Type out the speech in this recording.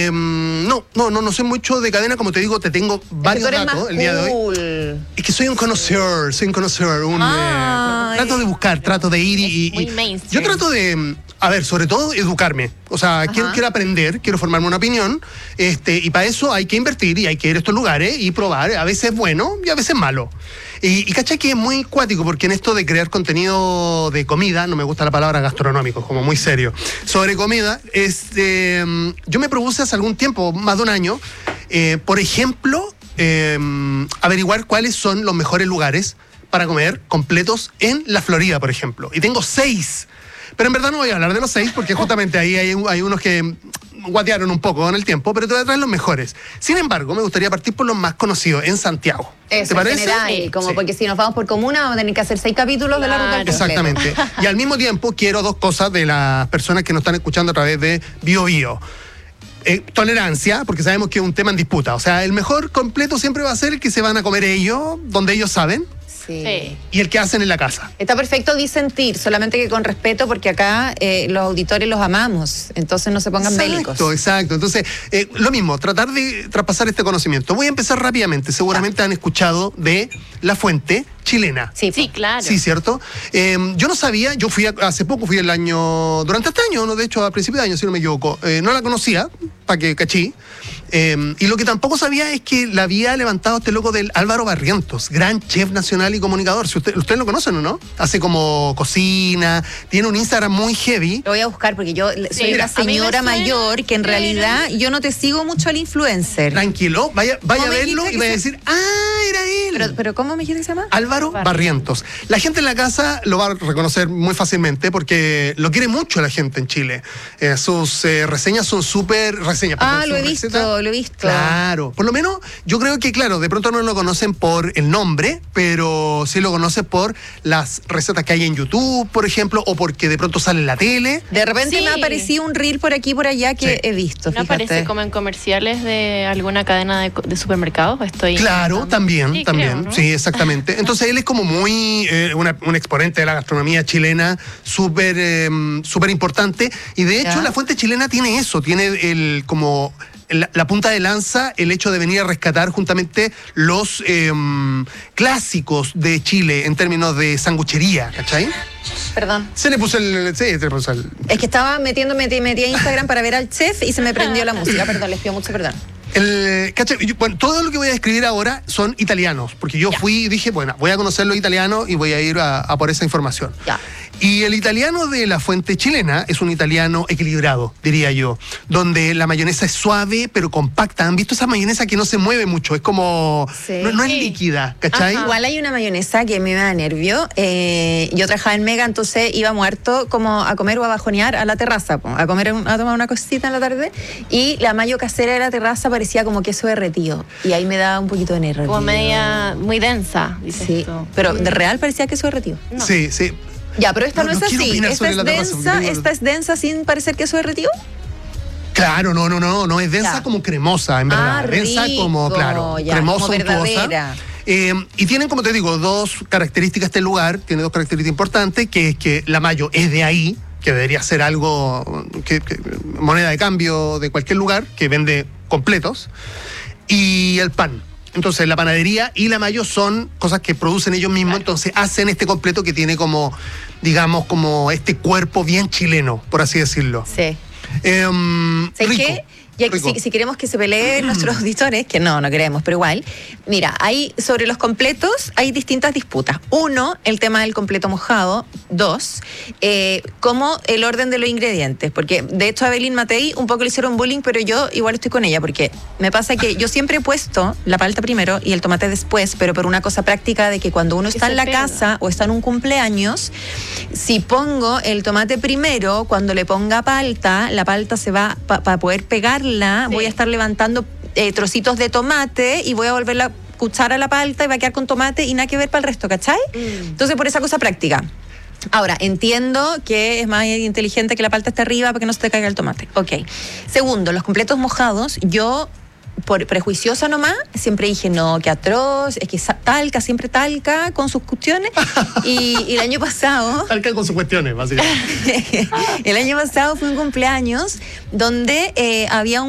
No sé mucho de cadena, como te digo, te tengo varios datos el día de hoy. Es que soy un conocedor, trato de buscar, trato de ir y yo trato de, sobre todo educarme. O sea, quiero aprender, quiero formarme una opinión, y para eso hay que invertir y hay que ir a estos lugares y probar. A veces es bueno y a veces es malo. Y caché que es muy cuático, porque en esto de crear contenido de comida, no me gusta la palabra gastronómico, como muy serio, sobre comida, yo me propuse hace algún tiempo, más de un año, por ejemplo, averiguar cuáles son los mejores lugares para comer completos en la Florida, por ejemplo. Y tengo 6. Pero en verdad no voy a hablar de los 6, porque justamente ahí hay unos que guatearon un poco en el tiempo, pero te voy a traer los mejores. Sin embargo, me gustaría partir por los más conocidos, en Santiago. Eso, ¿te parece? General, porque si nos vamos por comuna vamos a tener que hacer 6 capítulos de la ruta del completo. Exactamente. Y al mismo tiempo quiero 2 cosas de las personas que nos están escuchando a través de BioBio. Tolerancia, porque sabemos que es un tema en disputa. O sea, el mejor completo siempre va a ser el que se van a comer ellos, donde ellos saben. Sí. Y el que hacen en la casa. Está perfecto disentir, solamente que con respeto, porque acá los auditores los amamos, entonces no se pongan bélicos. Exacto. Entonces, lo mismo, tratar de traspasar este conocimiento. Voy a empezar rápidamente. Seguramente han escuchado de La Fuente Chilena. Sí, claro. Sí, ¿cierto? Yo no sabía, yo hace poco fui durante este año, ¿no? De hecho, a principios de año, si no me equivoco. No la conocía, para que cachí. Y lo que tampoco sabía es que la había levantado este loco del Álvaro Barrientos, gran chef nacional y comunicador. Si ustedes lo conocen o no, hace como cocina, tiene un Instagram muy heavy. Lo voy a buscar porque yo soy una señora mayor que en realidad yo no te sigo mucho al influencer. Tranquilo, vaya a verlo y vaya a decir, era él. Pero ¿cómo me dijiste que se llama? Álvaro Barrientos. La gente en la casa lo va a reconocer muy fácilmente porque lo quiere mucho la gente en Chile. Sus reseñas son súper reseñas. Lo he visto. Claro, por lo menos yo creo que, claro, de pronto no lo conocen por el nombre, pero sí lo conocen por las recetas que hay en YouTube, por ejemplo, o porque de pronto sale en la tele. De repente me ha aparecido un reel por aquí y por allá que he visto. ¿No aparece como en comerciales de alguna cadena de supermercados? Claro, también. Creo, ¿no? Sí, exactamente. Entonces él es como muy un exponente de la gastronomía chilena, súper importante. Y de hecho La Fuente Chilena tiene eso, tiene como la punta de lanza, el hecho de venir a rescatar justamente los clásicos de Chile en términos de sanguchería, ¿cachai? Perdón. Se le puso el... Es que estaba metí a Instagram para ver al chef y se me prendió la música. Perdón, les pido mucho perdón. Todo lo que voy a describir ahora son italianos, porque yo fui y dije, bueno, voy a conocer los italianos y voy a ir a por esa información. Y el italiano de La Fuente Chilena es un italiano equilibrado, diría yo, donde la mayonesa es suave pero compacta. ¿Han visto esa mayonesa que no se mueve mucho? Es como... No es líquida, ¿cachai? Igual hay una mayonesa que me da nervio. Yo trabajaba en Mega, entonces iba muerto como a comer o a bajonear a la terraza, a tomar una cosita en la tarde, y la mayo casera de la terraza parecía como queso derretido, y ahí me daba un poquito de nervio. Como media muy densa, dices tú. Pero de real parecía queso derretido. No. Sí. Ya, pero esta no es así. Esta es densa sin parecer queso derretido. Claro, no es densa como cremosa, en verdad. Densa como, cremosa, como verdadera. Y tienen, como te digo, 2 características este lugar, tiene 2 características importantes, que es que la mayo es de ahí, que debería ser algo, que moneda de cambio de cualquier lugar, que vende completos, y el pan. Entonces la panadería y la mayo son cosas que producen ellos mismos, entonces hacen este completo que tiene como, digamos, como este cuerpo bien chileno, por así decirlo. Sí. Rico. ¿Qué? Si queremos que se peleen nuestros auditores, que no queremos, pero igual. Mira, sobre los completos hay distintas disputas. 1, el tema del completo mojado. 2, como el orden de los ingredientes. Porque de hecho a Evelyn Matei un poco le hicieron bullying, pero yo igual estoy con ella, porque me pasa que yo siempre he puesto la palta primero y el tomate después, pero por una cosa práctica de que cuando uno está en la casa o está en un cumpleaños, si pongo el tomate primero, cuando le ponga palta, la palta se va, para poder pegarla, voy a estar levantando trocitos de tomate y voy a volver la cuchara a la palta y va a quedar con tomate y nada que ver para el resto, ¿cachai? Entonces, por esa cosa práctica. Ahora, entiendo que es más inteligente que la palta esté arriba para que no se te caiga el tomate. Ok. Segundo, los completos mojados, yo, por prejuiciosa nomás, siempre dije, no, qué atroz, es que siempre talca con sus cuestiones. Y el año pasado... Talca con sus cuestiones, básicamente. El año pasado fue un cumpleaños donde había